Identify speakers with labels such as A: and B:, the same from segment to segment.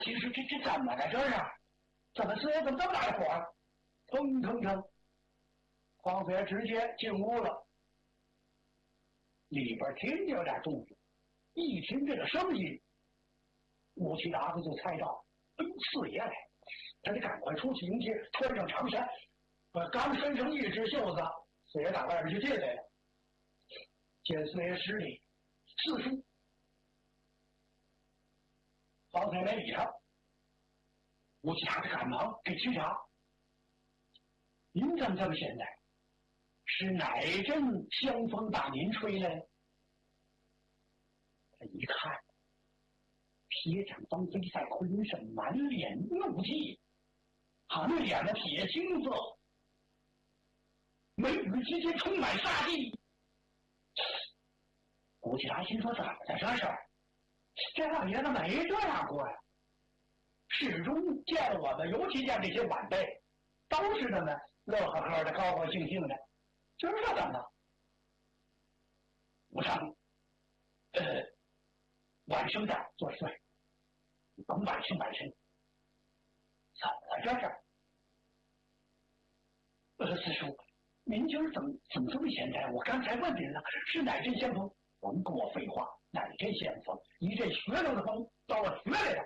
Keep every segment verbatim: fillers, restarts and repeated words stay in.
A: 其实这这怎么在这儿啊？怎么四爷怎么这么大的火？腾腾腾，黄四爷直接进屋了。里边听见有点动静，一听这个声音，武七达子就猜到，哎，四爷来，他得赶快出去迎接，穿上长衫，呃，刚伸上一只袖子，四爷打外边就进来了。见四爷施礼，四叔。黄四爷没理他，武七达子赶忙给沏茶。您怎么这么现在？是哪阵香风把您吹来？他一看，铁掌方飞赛浑身满脸怒气，啊，那脸的铁青色，眉宇之间充满杀气。武七达心说：怎么的这事儿？这老爷子没这样过呀！始终见我们，尤其见这些晚辈，都是那么乐呵呵的、高高兴兴的。今儿这怎么了？武成，呃，晚生的作祟，你甭晚生晚生。怎么了这是？呃，四叔，您今儿怎么怎么这么闲呆？我刚才问您了，是哪阵仙风？甭跟我废话，哪阵仙风？一阵学溜的风，到了学来的。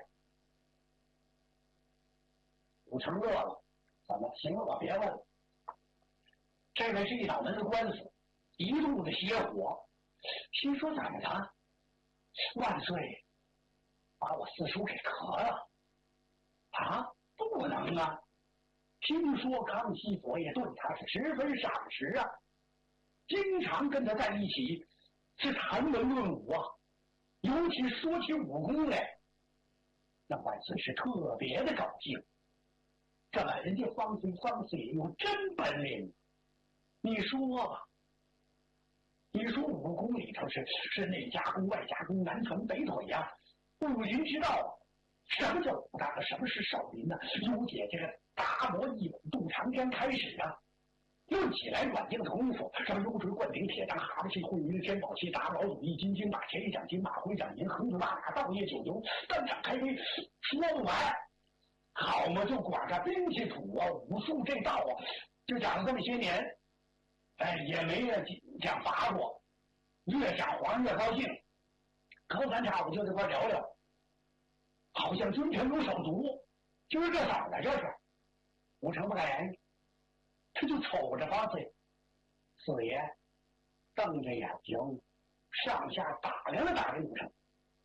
A: 武成乐了，怎么？行了，我别问了。这位是一脑门子官司，一路的邪火，心说怎么了？万岁，把我四叔给咳了啊？不能啊！听说康熙佛爷对他是十分赏识啊，经常跟他在一起是谈文论武啊，尤其说起武功来，那万岁是特别的高兴。这人家方岁方岁有真本领。你说吧，你说武功里头是是内家功外家功，南拳北腿呀、啊，武林之道，什么叫武大？什么是少林呢？由姐这个达摩一吻渡长江开始啊，论起来软硬的功夫，什么幽骓灌顶、铁掌蛤蟆气、混云天宝气、打老祖一金金马、前一掌金马、回掌银、横竹大马、道业九牛、单掌开飞，说不完。好嘛，就管着兵器土啊、武术这道啊，就讲了这么些年。哎，也没人讲罚过，越讲皇上越高兴。可咱差不多就这块聊聊，好像君臣有手足。今儿这怎么了？这是武成不敢言，他就瞅着方岁四爷，瞪着眼睛，上下打量了打量武成。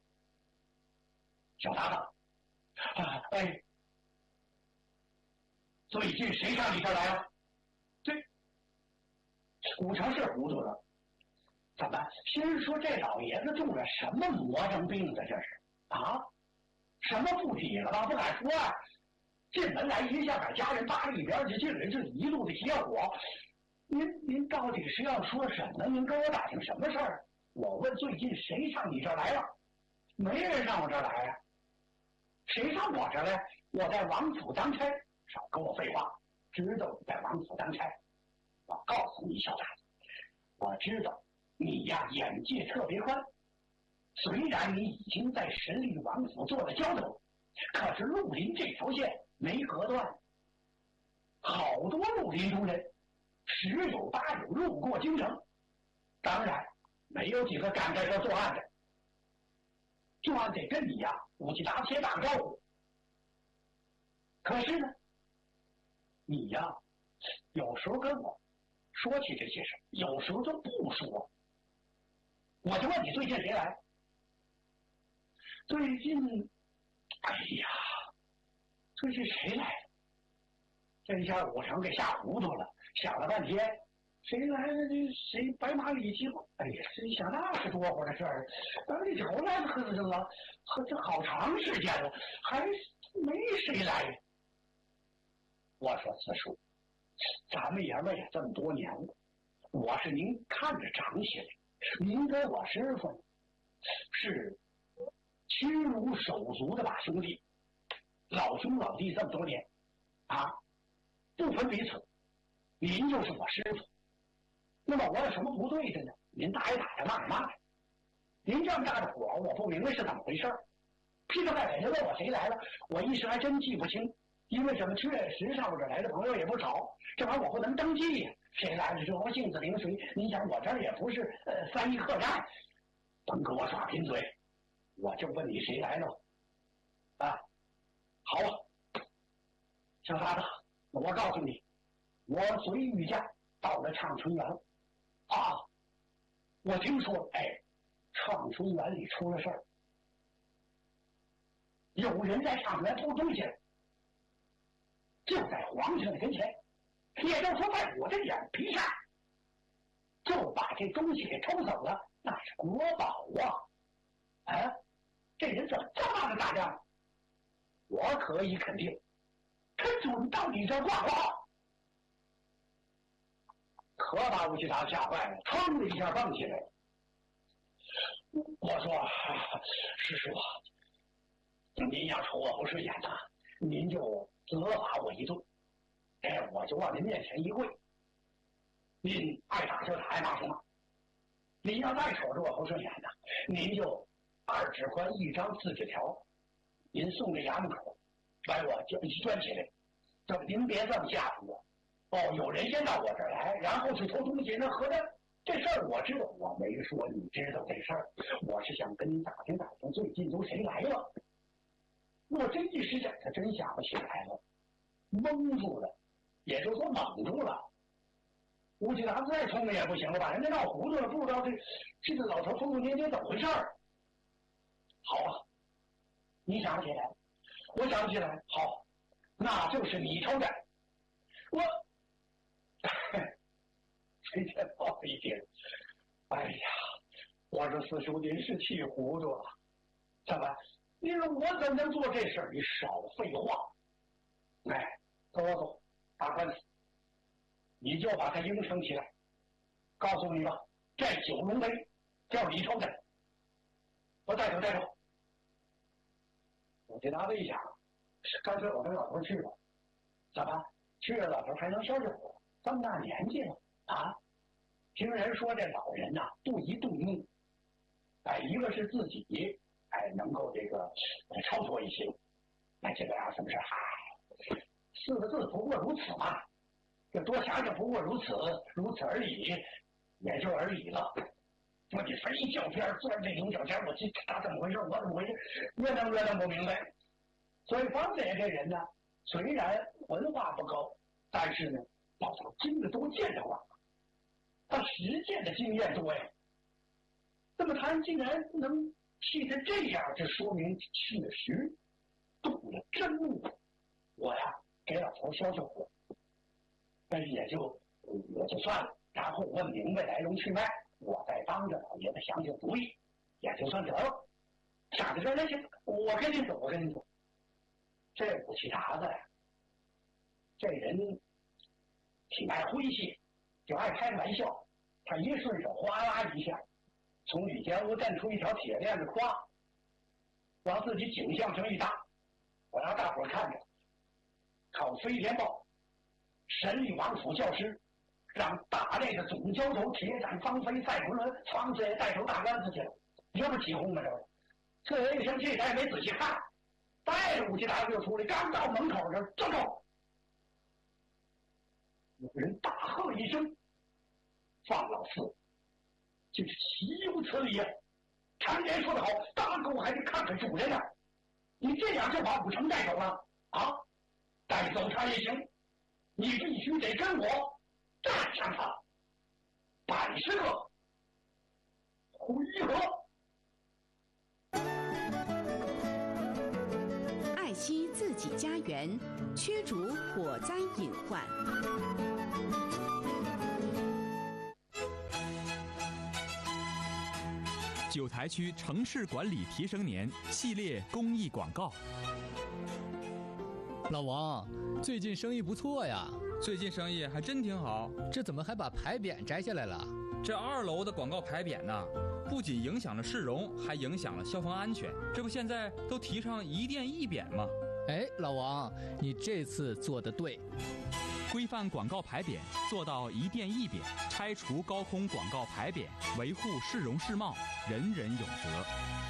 A: 小搭档，啊，哎，最近谁上你这儿来了？对。武成是糊涂了，怎么？先说这老爷子中了什么魔怔病子？这是啊？什么附体了吧？不敢说啊！进门来一下把家人扒了一边去，进来这一路的邪火。您您到底是要说什么？您跟我打听什么事儿？我问最近谁上你这儿来了？没人上我这儿来呀、啊。谁上我这儿来？我在王府当差。少跟我废话，知道你在王府当差。我告诉你，小崽子，我知道你呀眼界特别宽。虽然你已经在神力王府做了交头，可是绿林这条线没隔断。好多绿林中人十有八有路过京城，当然没有几个敢在这作案的。就按得跟你呀武器打铁打个招呼。可是呢，你呀有时候跟我说起这些事，有时候就不说。我就问你最近谁来？最近，哎呀，最近谁来？这一下武成给吓糊涂了，想了半天，谁来了？这谁白马李七吗？哎呀，谁想那是多会儿的事儿？等你头来呵这了，呵这好长时间了，还没谁来。我说四叔，咱们爷们也这么多年了，我是您看着长起来，您跟我师傅是亲如手足的把兄弟，老兄老弟这么多年啊，不分彼此，您就是我师傅。那么我有什么不对的呢？您打一打呀，骂一骂呀。您这么大的火，我不明白是怎么回事。 噼里啪啦就问我谁来了，我一时还真记不清，因为什么确实上我这来的朋友也不少，这玩意儿我不能登记呀，谁来了之后性子灵随，你想我这儿也不是呃翻译客栈，甭跟我耍贫嘴，我就问你谁来了啊？好啊，小傻子，我告诉你，我随御驾到了畅春园啊，我听说哎，畅春园里出了事儿，有人在畅春园偷东西，就在皇上的跟前，也就是说在我的眼皮下，就把这东西给偷走了，那是国宝啊！啊，这人怎么这么大的大将？我可以肯定，他准到你这挂了，可把吴奇达吓坏了，噌的一下蹦起来了。我说：“师叔啊，您要瞅我不顺眼呐，您就责罚我一顿，哎，我就往您面前一跪。您爱打就打，爱骂什么？您要再瞅着我不顺眼呐，您就二指宽一张字纸条，您送这衙门口，把我就端起来。这您别这么吓唬我。哦，有人先到我这儿来，然后去偷东西，那合着这事儿我知道，我没说你知道这事儿，我是想跟你打听打听最近都谁来了。我这一时间可真想不起来了，蒙住了，也就是说蒙住了。吴奇达再聪明也不行了，把人家闹糊涂了，不知道这这个老头疯疯癫癫怎么回事儿。好啊，你想起来，我想起来，好，那就是你偷的。我这天报一天，哎呀，我说四叔您是气糊涂了，怎么？你说我怎么能做这事儿？你少废话。哎，走走走，打官司，你就把他应承起来。告诉你吧，这九龙杯叫你抽的，我带走带走。我这拿了一想，干脆我跟老头去了。怎么？去了老头还能消消火？这么大年纪了啊！听人说这老人呐、啊，不宜动怒。哎，一个是自己哎能够这个超脱一些，那这个呀什么事？嗨，四个字不过如此嘛。这多想想不过如此，如此而已，也就而已了。说你非叫边钻这牛角尖，我这他怎么回事？我怎么回事？越弄越弄不明白。所以方姐这人呢，虽然文化不高，但是呢，老头经得多，见得广，他实践的经验多呀。那么他竟然能替他这样，这说明确实动了真怒。我呀，给老头消消火，但是也就也就算了。然后问明白来龙去脉，我再帮着老爷子想想主意，也就算得了。想到这儿，那行，我跟你走，我跟你走。这武奇达子呀，这人挺爱诙谐，就爱开玩笑。他一顺手，哗啦一下，从里间屋蹬出一条铁链子，咵，往自己颈项上一搭。我让大伙看着，靠飞天豹，神力王府教师，让大内的总教头铁斩方飞赛不伦，方子也带头大官司去了。这不起哄吗？这不，这人一生气，他也没仔细看，带着武器打就出来，刚到门口这站住！有人大喝一声：“方老四，这是岂有此理呀！常言说得好，大狗还得看看主人呢。你这样就把武成带走了啊？带走他也行，你必须得跟我战上他，百十个回合。”
B: 爱惜自己家园，驱逐火灾隐患。
C: 九台区城市管理提升年系列公益广告。
D: 老王，最近生意不错呀。
E: 最近生意还真挺好。
D: 这怎么还把牌匾摘下来了？
E: 这二楼的广告牌匾呢，不仅影响了市容，还影响了消防安全。这不现在都提倡一店一匾吗？
D: 哎，老王，你这次做得对。
C: 规范广告牌匾，做到一店一匾，拆除高空广告牌匾，维护市容市貌，人人有责。